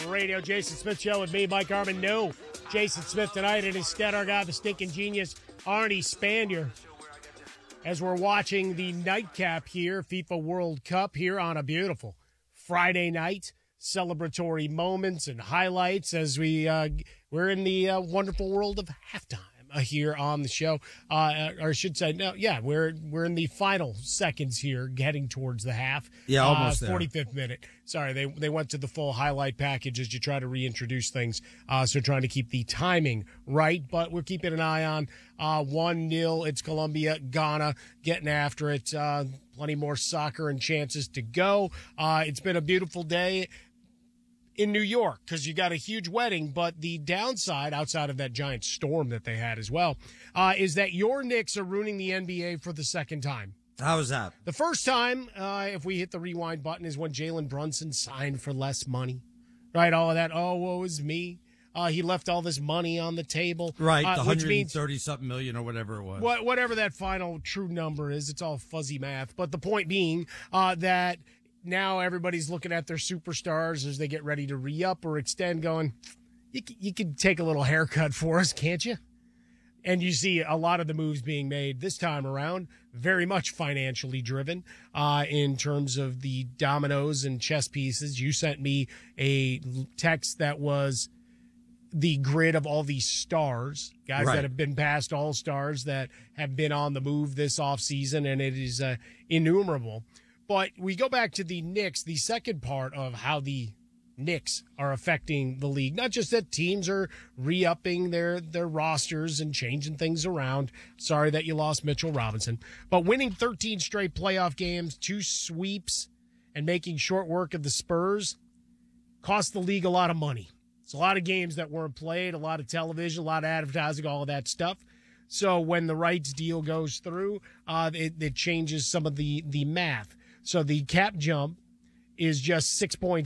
Radio. Jason Smith Show with me, Mike Harmon. No Jason Smith tonight, and instead our guy, the stinking genius, Arnie Spanier. As we're watching the nightcap here, FIFA World Cup here on a beautiful Friday night. Celebratory moments and highlights as we're in the wonderful world of halftime here on the show. Or I should say, no, yeah, we're in the final seconds here, heading towards the half. Yeah, almost there. 45th minute. Sorry, they went to the full highlight package as you try to reintroduce things. So trying to keep the timing right, but we're keeping an eye on 1-0. It's Colombia, Ghana getting after it. Plenty more soccer and chances to go. It's been a beautiful day in New York because you got a huge wedding, but the downside, outside of that giant storm that they had as well, is that your Knicks are ruining the NBA for the second time. How was that? The first time, if we hit the rewind button, is when Jalen Brunson signed for less money, right? All of that, oh, woe is me. He left all this money on the table. Right, the which means 130-something million or whatever it was. Whatever that final true number is, it's all fuzzy math. But the point being that now everybody's looking at their superstars as they get ready to re-up or extend going, you could take a little haircut for us, can't you? And you see a lot of the moves being made this time around, very much financially driven in terms of the dominoes and chess pieces. You sent me a text that was the grid of all these stars, guys right. that have been past all-stars that have been on the move this offseason, and it is innumerable. But we go back to the Knicks, the second part of how the Knicks are affecting the league. Not just that teams are re-upping their rosters and changing things around. Sorry that you lost Mitchell Robinson. But winning 13 straight playoff games, 2 sweeps, and making short work of the Spurs cost the league a lot of money. It's a lot of games that weren't played, a lot of television, a lot of advertising, all of that stuff. So when the rights deal goes through, it changes some of the math. So the cap jump is just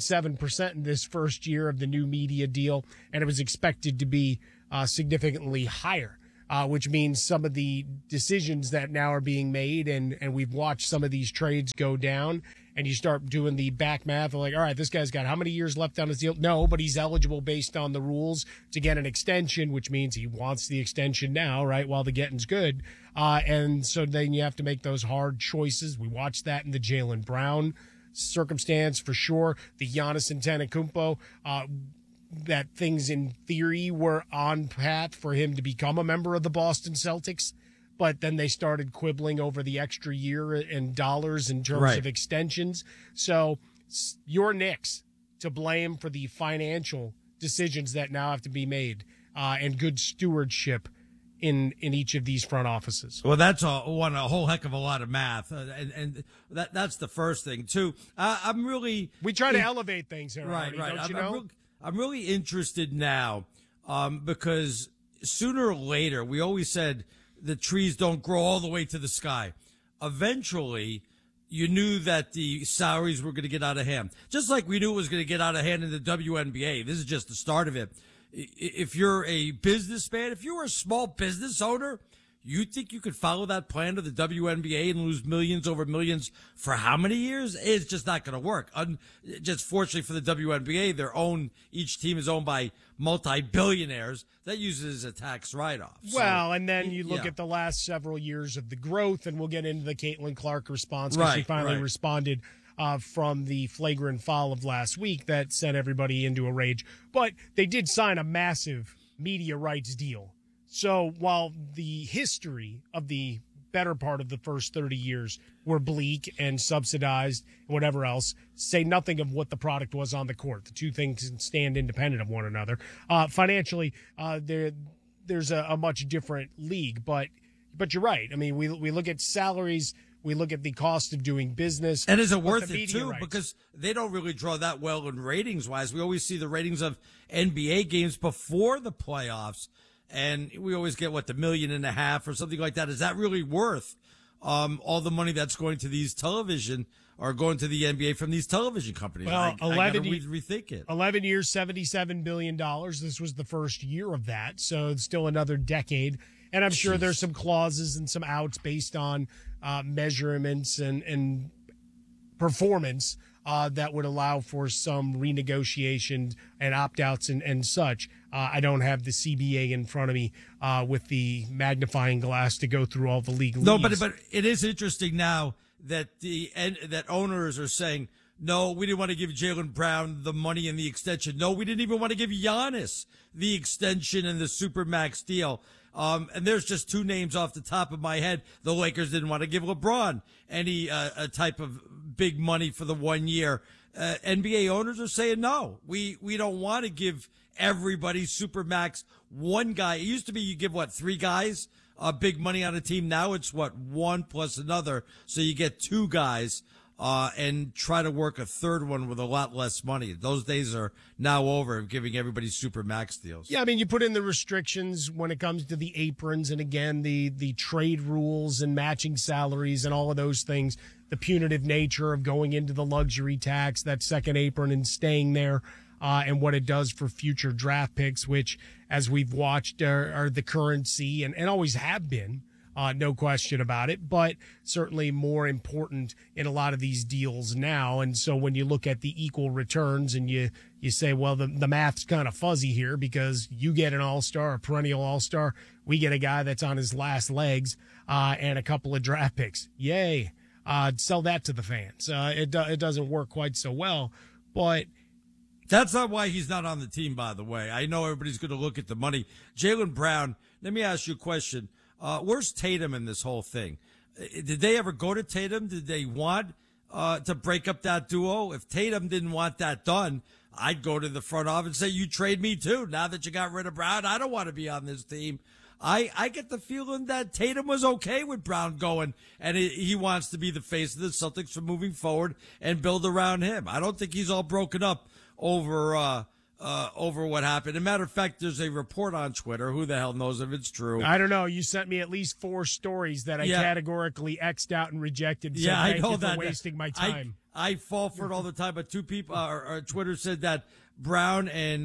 6.7% in this first year of the new media deal, and it was expected to be significantly higher, which means some of the decisions that now are being made, and we've watched some of these trades go down, and you start doing the back math of like, all right, this guy's got how many years left on his deal? No, but he's eligible based on the rules to get an extension, which means he wants the extension now, right, while the getting's good. And so then you have to make those hard choices. We watched that in the Jaylen Brown circumstance for sure. The Giannis Antetokounmpo, that things in theory were on path for him to become a member of the Boston Celtics, but then they started quibbling over the extra year and dollars in terms right. of extensions. So your Knicks to blame for the financial decisions that now have to be made and good stewardship in each of these front offices. Well, that's a whole heck of a lot of math, and that's the first thing too. I'm really we try to elevate things here, right, Arnie, right. Don't you know? I'm really interested now because sooner or later we always said the trees don't grow all the way to the sky. Eventually, you knew that the salaries were going to get out of hand, just like we knew it was going to get out of hand in the WNBA. This is just the start of it. If you're a businessman, if you were a small business owner, you think you could follow that plan to the WNBA and lose millions over millions for how many years? It's just not going to work. Just fortunately for the WNBA, each team is owned by multi-billionaires that uses a tax write-off. Well, and then you look at the last several years of the growth, and we'll get into the Caitlin Clark response because she finally responded from the flagrant foul of last week that sent everybody into a rage. But they did sign a massive media rights deal. So while the history of the better part of the first 30 years were bleak and subsidized and whatever else, say nothing of what the product was on the court. The two things stand independent of one another. Financially, there's a much different league, but you're right. I mean, we look at salaries. We look at the cost of doing business. And is it worth it, too? Rights. Because they don't really draw that well in ratings-wise. We always see the ratings of NBA games before the playoffs, and we always get, the $1.5 million or something like that. Is that really worth all the money that's going to these television or going to the NBA from these television companies? Well, I gotta rethink it. 11 years, $77 billion. This was the first year of that, so it's still another decade. And I'm sure there's some clauses and some outs based on measurements and performance that would allow for some renegotiation and opt-outs and such. I don't have the CBA in front of me with the magnifying glass to go through all the legalese. No, but it is interesting now that that owners are saying, no, we didn't want to give Jaylen Brown the money and the extension. No, we didn't even want to give Giannis the extension and the Supermax deal. And there's just two names off the top of my head. The Lakers didn't want to give LeBron any a type of big money for the 1 year. NBA owners are saying, no, we don't want to give everybody Supermax one guy. It used to be you give, three guys big money on a team. Now it's one plus another. So you get two guys. And try to work a third one with a lot less money. Those days are now over, giving everybody super max deals. Yeah, I mean, you put in the restrictions when it comes to the aprons and, again, the trade rules and matching salaries and all of those things, the punitive nature of going into the luxury tax, that second apron and staying there, and what it does for future draft picks, which, as we've watched, are the currency and always have been. No question about it, but certainly more important in a lot of these deals now. And so when you look at the equal returns and you say, well, the math's kind of fuzzy here because you get an all-star, a perennial all-star. We get a guy that's on his last legs and a couple of draft picks. Yay. Sell that to the fans. It doesn't work quite so well, but that's not why he's not on the team, by the way. I know everybody's going to look at the money. Jaylen Brown, let me ask you a question. Where's Tatum in this whole thing? Did they ever go to Tatum? Did they want to break up that duo? If Tatum didn't want that done, I'd go to the front office and say, you trade me too. Now that you got rid of Brown, I don't want to be on this team. I get the feeling that Tatum was okay with Brown going, and he wants to be the face of the Celtics for moving forward and build around him. I don't think he's all broken up over what happened. As a matter of fact, there's a report on Twitter. Who the hell knows if it's true? I don't know. You sent me at least 4 stories that I categorically X'd out and rejected. Yeah, I know that. Wasting my time. I fall for it all the time. But two people, Twitter said that Brown and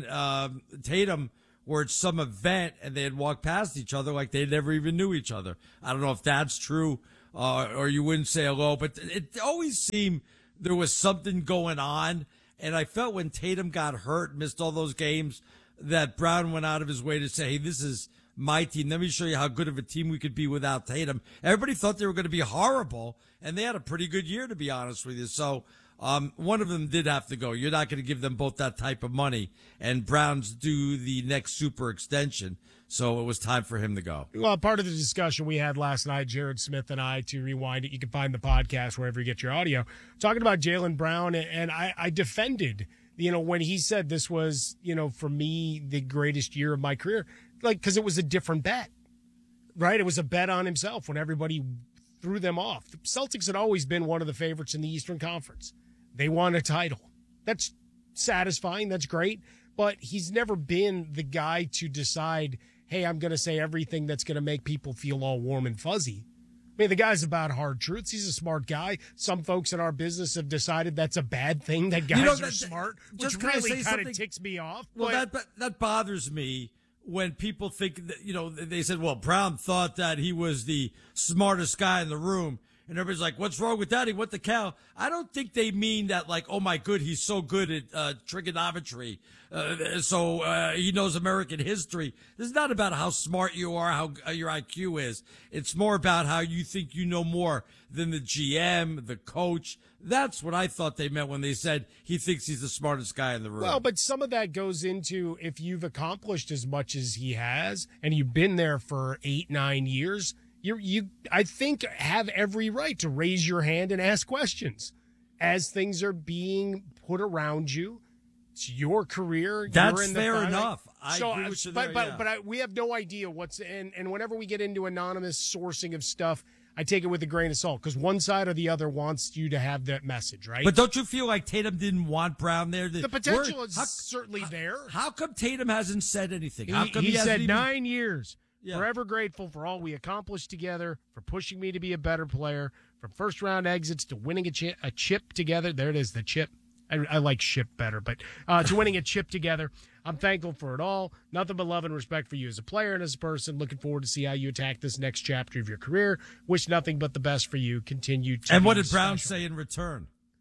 Tatum were at some event and they had walked past each other like they never even knew each other. I don't know if that's true or you wouldn't say hello, but it always seemed there was something going on. And I felt when Tatum got hurt, missed all those games, that Brown went out of his way to say, hey, this is my team. Let me show you how good of a team we could be without Tatum. Everybody thought they were going to be horrible, and they had a pretty good year, to be honest with you. So one of them did have to go. You're not going to give them both that type of money. And Brown's due the next super extension. So it was time for him to go. Well, part of the discussion we had last night, Jared Smith and I, to rewind it, you can find the podcast wherever you get your audio, talking about Jaylen Brown, and I defended, when he said this was, for me, the greatest year of my career, because it was a different bet, right? It was a bet on himself when everybody threw them off. The Celtics had always been one of the favorites in the Eastern Conference. They won a title. That's satisfying. That's great. But he's never been the guy to decide, hey, I'm going to say everything that's going to make people feel all warm and fuzzy. I mean, the guy's about hard truths. He's a smart guy. Some folks in our business have decided that's a bad thing, that guys are smart, which really kind of ticks me off. Well, that bothers me when people think that, they said, well, Brown thought that he was the smartest guy in the room. And everybody's like, what's wrong with that? He went to Cal. I don't think they mean that oh my good, he's so good at trigonometry. So he knows American history. This is not about how smart you are, how your IQ is. It's more about how you think you know more than the GM, the coach. That's what I thought they meant when they said he thinks he's the smartest guy in the room. Well, but some of that goes into if you've accomplished as much as he has and you've been there for 8-9 years, you I think have every right to raise your hand and ask questions as things are being put around you. It's your career. That's you're in the fair finite. enough. I agree with you there, but we have no idea what's and whenever we get into anonymous sourcing of stuff, I take it with a grain of salt because one side or the other wants you to have that message, right? But don't you feel like Tatum didn't want Brown there? The potential is certainly there. How come Tatum hasn't said anything? He said 9 years. Yeah. Forever grateful for all we accomplished together, for pushing me to be a better player, from first-round exits to winning a chip together. There it is, the chip. I like ship better, but to winning a chip together. I'm thankful for it all. Nothing but love and respect for you as a player and as a person. Looking forward to see how you attack this next chapter of your career. Wish nothing but the best for you. Continue to. And what did Brown say in return?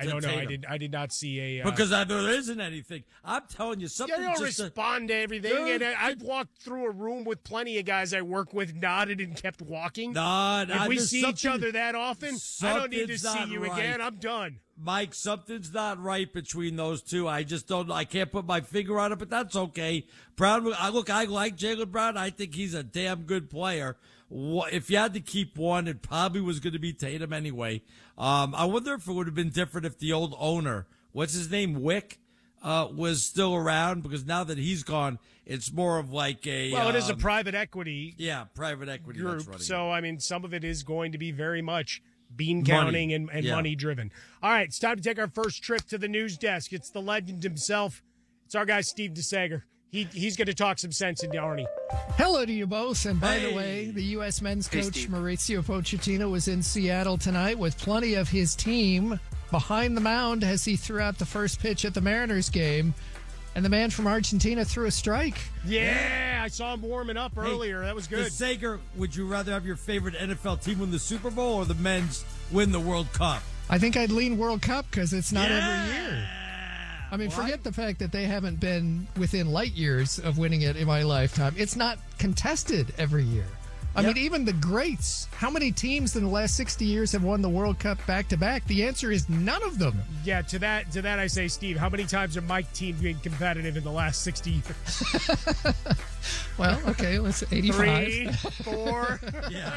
I don't know. I did not see a because there isn't anything. I'm telling you, something. You don't respond to everything. And I've walked through a room with plenty of guys I work with, nodded and kept walking. If we see each other that often, I don't need to see you again. I'm done. Mike, something's not right between those two. I just don't. I can't put my finger on it, but that's okay. Brown. I like Jaylen Brown. I think he's a damn good player. If you had to keep one, it probably was going to be Tatum anyway. I wonder if it would have been different if the old owner, what's his name, Wick, was still around, because now that he's gone, it's more of like a. Well, it is a private equity. Yeah, private equity group. So I mean, some of it is going to be very much bean counting and money driven. All right, it's time to take our first trip to the news desk. It's the legend himself. It's our guy Steve DeSager. He's going to talk some sense into Arnie. Hello to you both. And by the way, the U.S. men's coach Mauricio Pochettino was in Seattle tonight with plenty of his team behind the mound as he threw out the first pitch at the Mariners game. And the man from Argentina threw a strike. Yeah, I saw him warming up earlier. That was good. DeSager, would you rather have your favorite NFL team win the Super Bowl or the men's win the World Cup? I think I'd lean World Cup because it's not every year. I mean, forget the fact that they haven't been within light years of winning it in my lifetime. It's not contested every year. I mean, even the greats. How many teams in the last 60 years have won the World Cup back-to-back? The answer is none of them. Yeah, to that I say, Steve, how many times have my team been competitive in the last 60 years? Well, okay, let's 85. 3, 4. Yeah.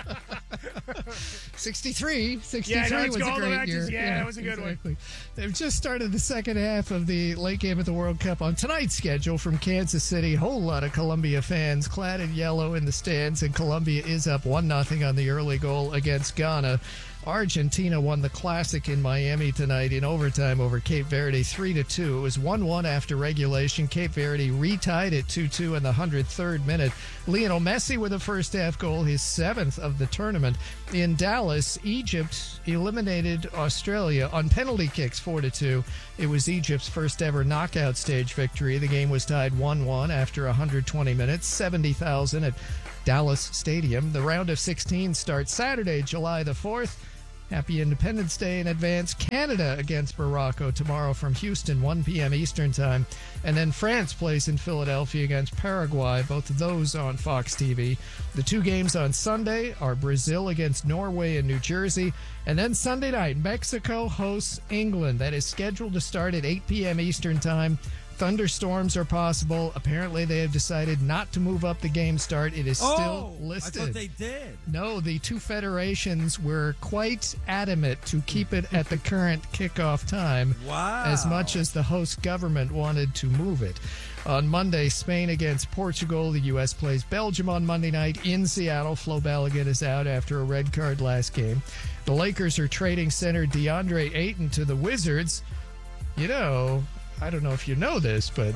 63. 63 yeah, was a great year. Yeah, that was a good one. They've just started the second half of the late game of the World Cup on tonight's schedule from Kansas City. Whole lot of Colombia fans clad in yellow in the stands, and Colombia is up 1-0 on the early goal against Ghana. Argentina won the Classic in Miami tonight in overtime over Cape Verde 3-2. It was 1-1 after regulation. Cape Verde retied at 2-2 in the 103rd minute. Lionel Messi with a first half goal, his 7th of the tournament. In Dallas, Egypt eliminated Australia on penalty kicks 4-2. It was Egypt's first ever knockout stage victory. The game was tied 1-1 after 120 minutes, 70,000 at Dallas Stadium. The round of 16 starts Saturday, July the 4th. Happy Independence Day in advance. Canada against Morocco tomorrow from Houston, 1 p.m. Eastern Time. And then France plays in Philadelphia against Paraguay, both of those on Fox TV. The two games on Sunday are Brazil against Norway in New Jersey. And then Sunday night, Mexico hosts England. That is scheduled to start at 8 p.m. Eastern Time. Thunderstorms are possible. Apparently, they have decided not to move up the game start. It is still listed. I thought they did. No, the two federations were quite adamant to keep it at the current kickoff time. Wow. As much as the host government wanted to move it. On Monday, Spain against Portugal. The U.S. plays Belgium on Monday night in Seattle. Flo Balogun is out after a red card last game. The Lakers are trading center DeAndre Ayton to the Wizards. You know, I don't know if you know this, but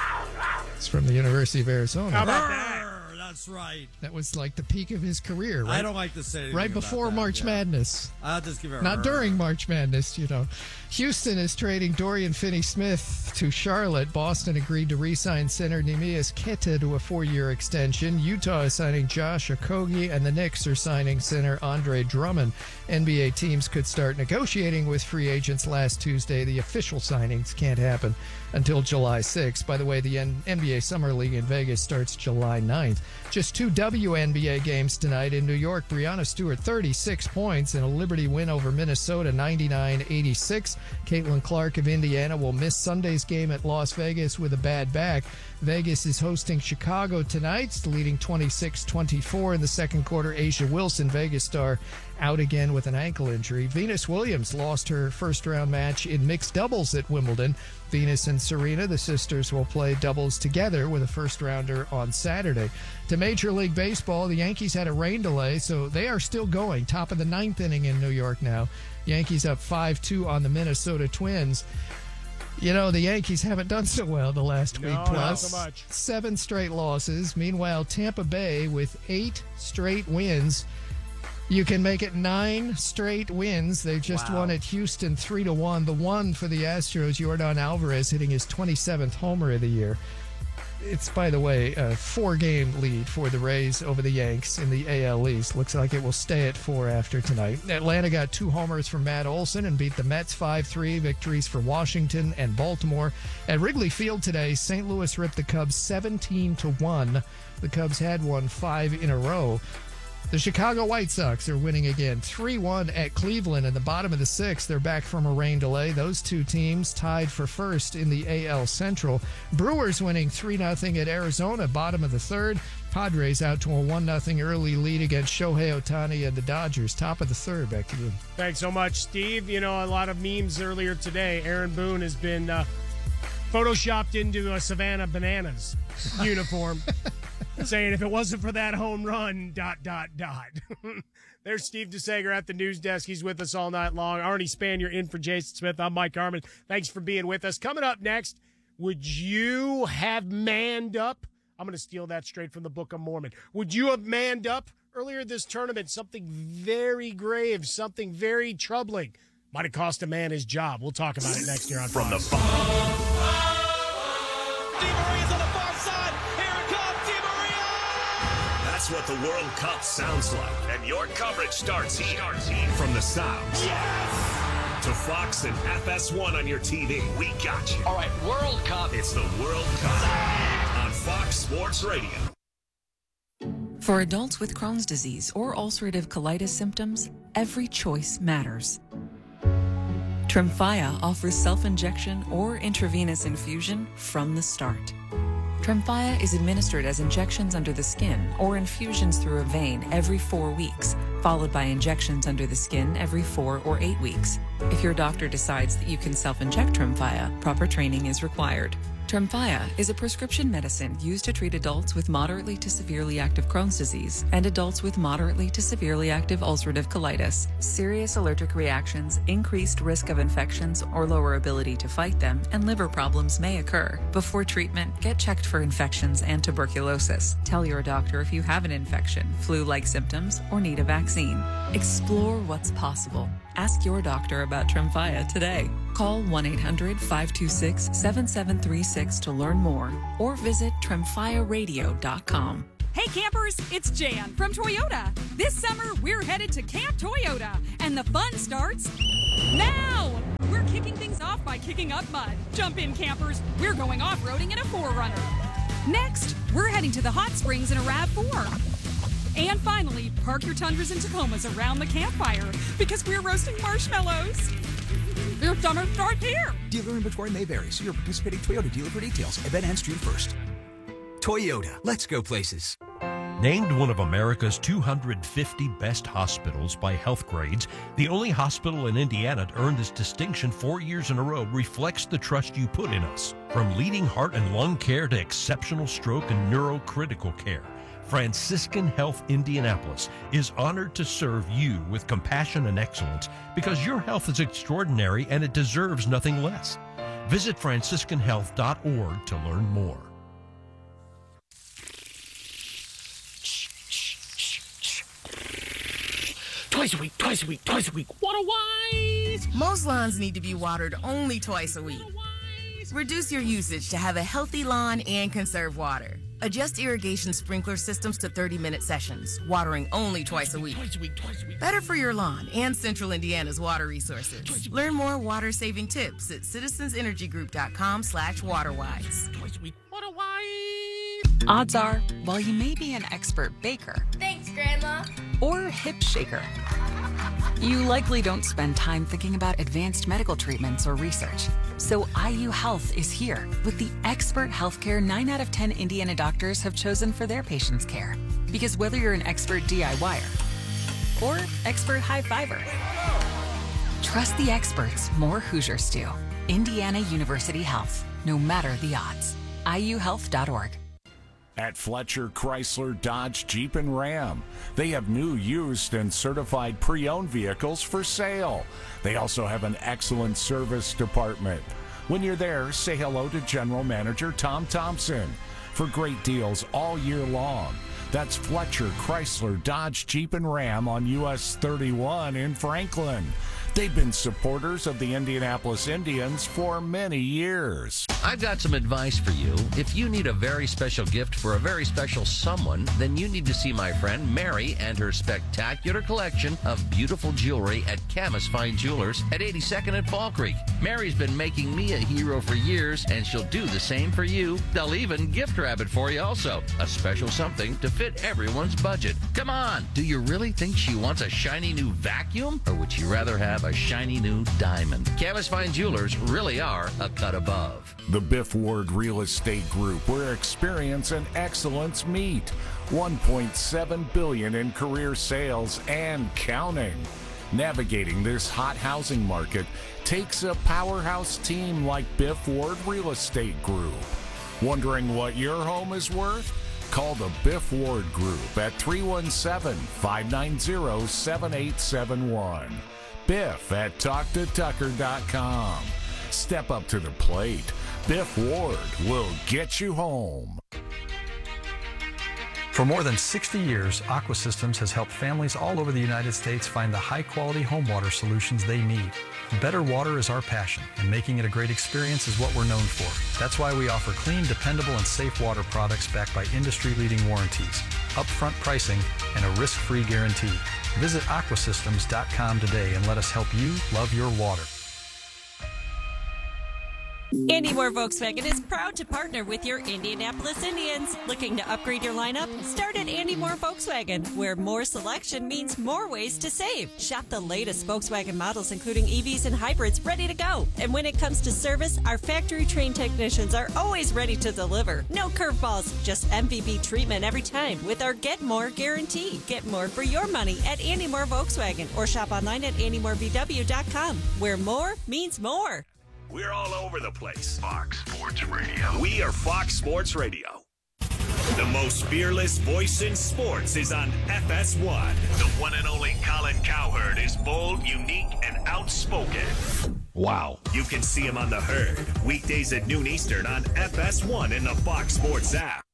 it's from the University of Arizona. How about that? That's right. That was like the peak of his career, right? I don't like to say anything right before about that, March Madness. I'll just give it Not during March Madness, you know. Houston is trading Dorian Finney-Smith to Charlotte. Boston agreed to re-sign center Neemias Queta to a 4-year extension. Utah is signing Josh Okogie, and the Knicks are signing center Andre Drummond. NBA teams could start negotiating with free agents last Tuesday. The official signings can't happen until July 6th. By the way, the NBA Summer League in Vegas starts July 9th. Just 2 WNBA games tonight in New York. Breanna Stewart, 36 points in a Liberty win over Minnesota, 99-86. Caitlin Clark of Indiana will miss Sunday's game at Las Vegas with a bad back. Vegas is hosting Chicago tonight, leading 26-24 in the second quarter. Asia Wilson, Vegas star, out again with an ankle injury. Venus Williams lost her first-round match in mixed doubles at Wimbledon. Venus and Serena, the sisters, will play doubles together with a first-rounder on Saturday. To Major League Baseball, the Yankees had a rain delay, so they are still going. Top of the 9th inning in New York now. Yankees up 5-2 on the Minnesota Twins. You know, the Yankees haven't done so well the last week plus. Not so much. 7 straight losses. Meanwhile, Tampa Bay with 8 straight wins. You can make it 9 straight wins. They just won at Houston 3-1. The one for the Astros, Yordan Alvarez hitting his 27th homer of the year. It's, by the way, a 4-game lead for the Rays over the Yanks in the AL East. Looks like it will stay at 4 after tonight. Atlanta got 2 homers from Matt Olson and beat the Mets 5-3. Victories for Washington and Baltimore. At Wrigley Field today, St. Louis ripped the Cubs 17-1. The Cubs had won 5 in a row. The Chicago White Sox are winning again, 3-1 at Cleveland in the bottom of the 6th. They're back from a rain delay. Those two teams tied for first in the AL Central. Brewers winning 3-0 at Arizona, bottom of the 3rd. Padres out to a 1-0 early lead against Shohei Ohtani and the Dodgers, top of the 3rd. Back to you. Thanks so much, Steve. You know, a lot of memes earlier today. Aaron Boone has been photoshopped into a Savannah Bananas uniform. Saying if it wasn't for that home run, ... There's Steve DeSager at the news desk. He's with us all night long. Arnie Spanier in for Jason Smith. I'm Mike Harmon. Thanks for being with us. Coming up next, would you have manned up? I'm going to steal that straight from the Book of Mormon. Would you have manned up earlier this tournament? Something very grave, something very troubling. Might have cost a man his job. We'll talk about it next year on From Fox. the DiMaria's on the far side. Here it comes, DiMaria! That's what the World Cup sounds like. And your coverage starts here. From the sounds. Yes! To Fox and FS1 on your TV. We got you. All right, World Cup. It's the World Cup on Fox Sports Radio. For adults with Crohn's disease or ulcerative colitis symptoms, every choice matters. Tremfya offers self-injection or intravenous infusion from the start. Tremfya is administered as injections under the skin or infusions through a vein every 4 weeks, followed by injections under the skin every 4 or 8 weeks. If your doctor decides that you can self-inject Tremfya, proper training is required. Tremfya is a prescription medicine used to treat adults with moderately to severely active Crohn's disease and adults with moderately to severely active ulcerative colitis. Serious allergic reactions, increased risk of infections or lower ability to fight them, and liver problems may occur. Before treatment, get checked for infections and tuberculosis. Tell your doctor if you have an infection, flu-like symptoms, or need a vaccine. Explore what's possible. Ask your doctor about Tremfya today. Call 1-800-526-7736 to learn more or visit tremfyaradio.com. Hey campers, it's Jan from Toyota. This summer, we're headed to Camp Toyota, and the fun starts now! We're kicking things off by kicking up mud. Jump in, campers. We're going off-roading in a 4Runner. Next, we're heading to the hot springs in a RAV4. And finally, park your Tundras and Tacomas around the campfire because we're roasting marshmallows. Your summer starts here. Dealer inventory may vary. See your participating Toyota dealer for details. Event ends June 1st. Toyota, let's go places. Named one of America's 250 best hospitals by Healthgrades, the only hospital in Indiana to earn this distinction 4 years in a row reflects the trust you put in us. From leading heart and lung care to exceptional stroke and neurocritical care, Franciscan Health Indianapolis is honored to serve you with compassion and excellence because your health is extraordinary and it deserves nothing less. Visit franciscanhealth.org to learn more. Twice a week. Water wise. Most lawns need to be watered only twice a week. Reduce your usage to have a healthy lawn and conserve water. Adjust irrigation sprinkler systems to 30-minute sessions, watering only twice a week. Better for your lawn and Central Indiana's water resources. Learn more water-saving tips at citizensenergygroup.com/waterwise. Twice a week. Water wise. Odds are, while you may be an expert baker, Thanks, Grandma. or hip shaker, you likely don't spend time thinking about advanced medical treatments or research. So IU Health is here with the expert healthcare 9 out of 10 Indiana doctors have chosen for their patients' care. Because whether you're an expert DIYer or expert high fiber, trust the experts more Hoosier stew. Indiana University Health, no matter the odds. IUhealth.org. At Fletcher Chrysler Dodge Jeep and Ram, they have new, used, and certified pre-owned vehicles for sale. They also have an excellent service department. When you're there, say hello to General Manager Tom Thompson for great deals all year long. That's Fletcher Chrysler Dodge Jeep and Ram on US 31 in Franklin. They've been supporters of the Indianapolis Indians for many years. I've got some advice for you. If you need a very special gift for a very special someone, then you need to see my friend Mary and her spectacular collection of beautiful jewelry at Camas Fine Jewelers at 82nd and Fall Creek. Mary's been making me a hero for years, and she'll do the same for you. They'll even gift wrap it for you also. A special something to fit everyone's budget. Come on, do you really think she wants a shiny new vacuum? Or would you rather have a shiny new diamond? Camas Fine Jewelers really are a cut above. The Biff Ward Real Estate Group, where experience and excellence meet. $1.7 billion in career sales and counting. Navigating this hot housing market takes a powerhouse team like Biff Ward Real Estate Group. Wondering what your home is worth? Call the Biff Ward Group at 317-590-7871. Biff at TalkToTucker.com. Step up to the plate. Biff Ward will get you home. For more than 60 years, Aqua Systems has helped families all over the United States find the high-quality home water solutions they need. Better water is our passion, and making it a great experience is what we're known for. That's why we offer clean, dependable, and safe water products backed by industry-leading warranties, upfront pricing, and a risk-free guarantee. Visit aquasystems.com today and let us help you love your water. Andy Moore Volkswagen is proud to partner with your Indianapolis Indians. Looking to upgrade your lineup? Start at Andy Moore Volkswagen, where more selection means more ways to save. Shop the latest Volkswagen models, including EVs and hybrids, ready to go. And when it comes to service, our factory-trained technicians are always ready to deliver. No curveballs, just MVP treatment every time with our Get More guarantee. Get more for your money at Andy Moore Volkswagen, or shop online at andymorevw.com, where more means more. We're all over the place. Fox Sports Radio. We are Fox Sports Radio. The most fearless voice in sports is on FS1. The one and only Colin Cowherd is bold, unique, and outspoken. Wow. You can see him on The Herd, weekdays at noon Eastern on FS1 in the Fox Sports app.